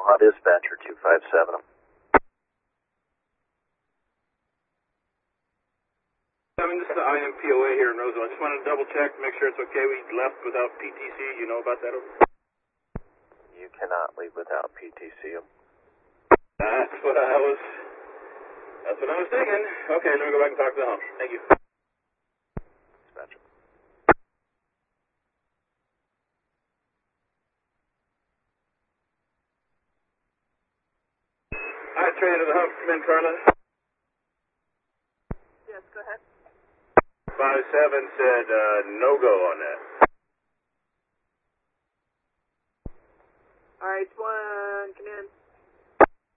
Omaha Dispatcher 257. This is the IMPOA here in Roseville. I just wanted to double check, make sure it's okay. We left without PTC. You know about that? You cannot leave without PTC. That's what I was thinking. Okay, let me go back and talk to the home. Thank you. Dispatcher. Hi, train to the hump. Come in, Carla. Yes, go ahead. 5-7 said no-go on that. Alright, 1, come in.